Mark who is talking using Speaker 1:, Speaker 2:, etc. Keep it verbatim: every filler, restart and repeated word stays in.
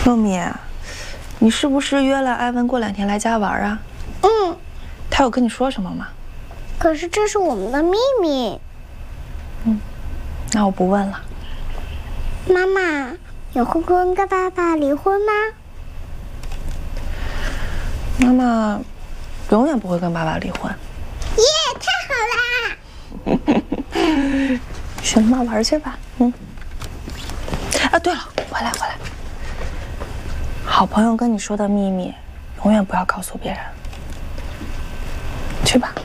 Speaker 1: 糯米，你是不是约了艾文过两天来家玩啊？
Speaker 2: 嗯。
Speaker 1: 他有跟你说什么吗？
Speaker 2: 可是这是我们的秘密。
Speaker 1: 嗯，那我不问了。
Speaker 2: 妈妈，你会跟爸爸离婚吗？
Speaker 1: 妈妈永远不会跟爸爸离婚。
Speaker 2: 耶，太好啦！
Speaker 1: 行吧，玩去吧。嗯。啊，对了，回来回来。好朋友跟你说的秘密，永远不要告诉别人。去吧。